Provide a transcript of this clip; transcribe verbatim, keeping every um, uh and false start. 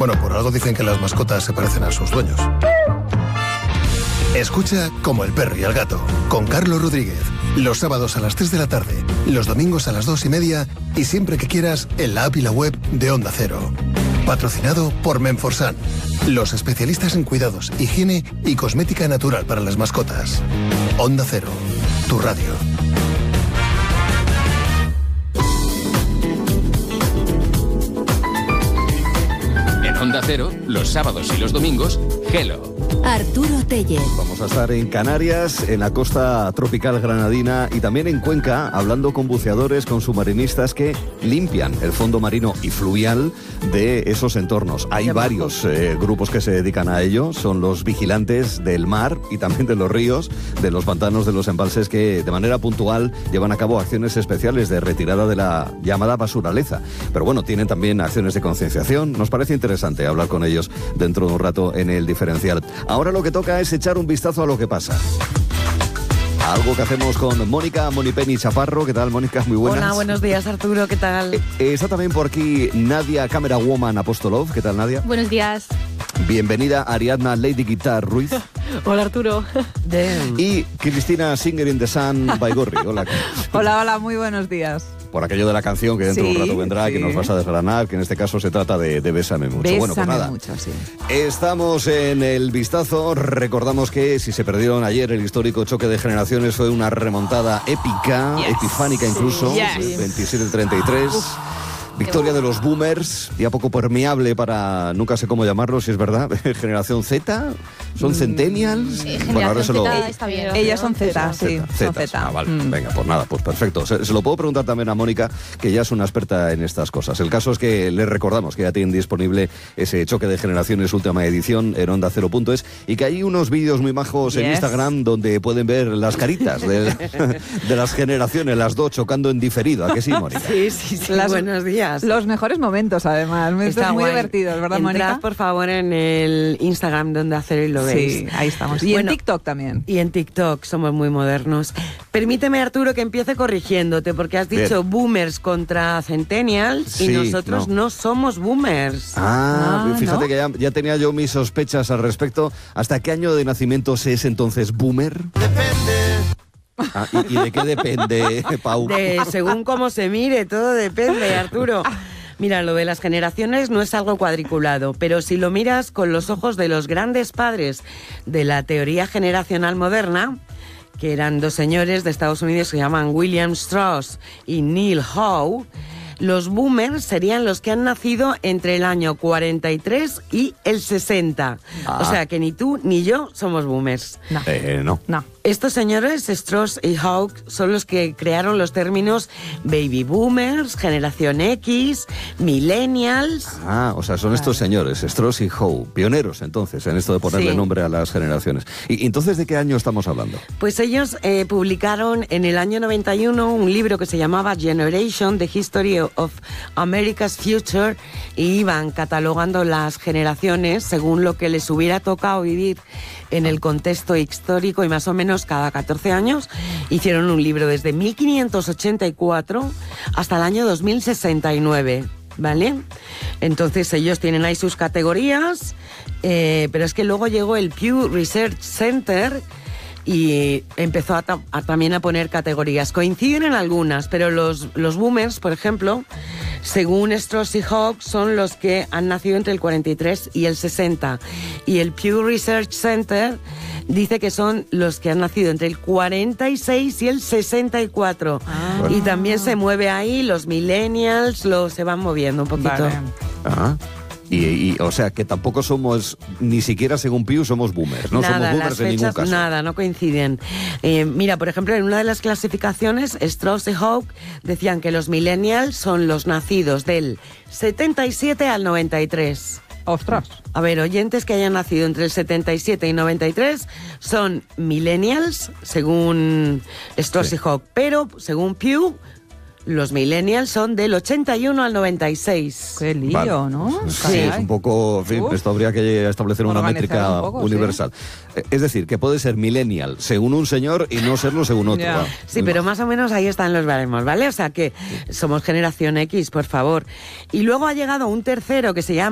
Bueno, por algo dicen que las mascotas se parecen a sus dueños. Escucha Como el perro y el gato, con Carlos Rodríguez. Los sábados a las tres de la tarde, los domingos a las dos y media y siempre que quieras en la app y la web de Onda Cero. Patrocinado por Menforsan, los especialistas en cuidados, higiene y cosmética natural para las mascotas. Onda Cero, tu radio. En Onda Cero, los sábados y los domingos, Hello. Arturo Tellez. Vamos a estar en Canarias, en la costa tropical granadina y también en Cuenca, hablando con buceadores, con submarinistas que limpian el fondo marino y fluvial de esos entornos. Hay varios eh, grupos que se dedican a ello, son los vigilantes del mar y también de los ríos, de los pantanos, de los embalses, que de manera puntual llevan a cabo acciones especiales de retirada de la llamada basuraleza. Pero bueno, tienen también acciones de concienciación. Nos parece interesante hablar con ellos dentro de un rato en El Diferencial. Ahora lo que toca es echar un vistazo a lo que pasa. Algo que hacemos con Mónica Monipeni Chaparro. ¿Qué tal, Mónica? Muy buenas. Hola, buenos días, Arturo. ¿Qué tal? Eh, está también por aquí Nadia Camera Woman Apostolov. ¿Qué tal, Nadia? Buenos días. Bienvenida Ariadna Lady Guitar Ruiz. Hola, Arturo. Damn. Y Cristina Singer in the Sun Baigorri. Hola. Hola, hola, muy buenos días. Por aquello de la canción que dentro de Sí, un rato vendrá, sí. que nos vas a desgranar, que en este caso se trata de, de Bésame Mucho. Bésame bueno, pues nada. mucho, sí. Estamos en el vistazo. Recordamos que si se perdieron ayer el histórico choque de generaciones, fue una remontada épica, Yes. epifánica incluso, Yes. veintisiete treinta y tres. Victoria de los boomers, ya poco permeable para, nunca sé cómo llamarlo, si es verdad, generación Z, son centennials. Eh, Bueno, ahora se lo... Z está bien. Ellas son Z, sí, son Zetas. Z. Ah, vale. Mm. Venga, pues nada, pues perfecto. Se, se lo puedo preguntar también a Mónica, que ya es una experta en estas cosas. El caso es que les recordamos que ya tienen disponible ese choque de generaciones última edición en onda cero punto es y que hay unos vídeos muy majos en Yes. Instagram donde pueden ver las caritas de, de las generaciones, las dos chocando en diferido. ¿A qué sí, Mónica? Sí, sí, sí. Las- buenos días. Los mejores momentos, además. Momentos Está muy guay. divertidos, ¿verdad, Entrad, Mónica? por favor, en el Instagram donde hacer y lo veis. Sí, ahí estamos. Y Bueno, en TikTok también. Y en TikTok, somos muy modernos. Permíteme, Arturo, que empiece corrigiéndote, porque has dicho Bien. boomers contra centennials Sí, y nosotros no. no, somos boomers. Ah, Ah, fíjate ¿no? que ya, ya tenía yo mis sospechas al respecto. ¿Hasta qué año de nacimiento se es entonces boomer? Ah, ¿y, y de qué depende, Pau? De, según cómo se mire, todo depende, Arturo. Mira, lo de las generaciones no es algo cuadriculado, pero si lo miras con los ojos de los grandes padres de la teoría generacional moderna, que eran dos señores de Estados Unidos que se llaman William Strauss y Neil Howe, los boomers serían los que han nacido entre el año cuarenta y tres y el sesenta. Ah. O sea que ni tú ni yo somos boomers. No. Eh, no. No. Estos señores, Strauss y Howe, son los que crearon los términos baby boomers, generación X, millennials. Ah, o sea, son estos señores, Strauss y Howe, pioneros entonces en esto de ponerle Sí. nombre a las generaciones. ¿Y y entonces de qué año estamos hablando? Pues ellos eh, publicaron en el año noventa y uno un libro que se llamaba Generation, The History of America's Future, y iban catalogando las generaciones según lo que les hubiera tocado vivir en el contexto histórico, y más o menos cada catorce años hicieron un libro desde mil quinientos ochenta y cuatro hasta el año dos mil sesenta y nueve. ¿Vale? Entonces ellos tienen ahí sus categorías, eh, pero es que luego llegó el Pew Research Center y empezó a, ta- a también a poner categorías. Coinciden en algunas, pero los, los boomers, por ejemplo, según Strauss y Howe, son los que han nacido entre el cuarenta y tres y el sesenta. Y el Pew Research Center dice que son los que han nacido entre el cuarenta y seis y el sesenta y cuatro. Ah. Y también se mueve ahí los millennials, los se van moviendo un poquito. Vale. Ah. Y, y, o sea, que tampoco somos, ni siquiera según Pew, somos boomers. No nada, somos boomers las en ningún fechas, caso. nada, no coinciden. Eh, mira, por ejemplo, en una de las clasificaciones, Strauss y Howe decían que los millennials son los nacidos del setenta y siete al noventa y tres. Ostras. A ver, oyentes que hayan nacido entre el setenta y siete y noventa y tres son millennials, según Strauss Sí. y Howe, pero según Pew, los millennials son del ochenta y uno al noventa y seis. Qué lío, Vale. ¿no? Sí, Caray. es un poco, en fin, Uf. esto habría que establecer una Organizar métrica un poco, sí. universal. Eh, Es decir, que puede ser millennial según un señor y no serlo según otro. Ya. ¿no? Sí, pero más o menos ahí están los baremos, ¿vale? O sea que somos generación X, por favor. Y luego ha llegado un tercero que se llama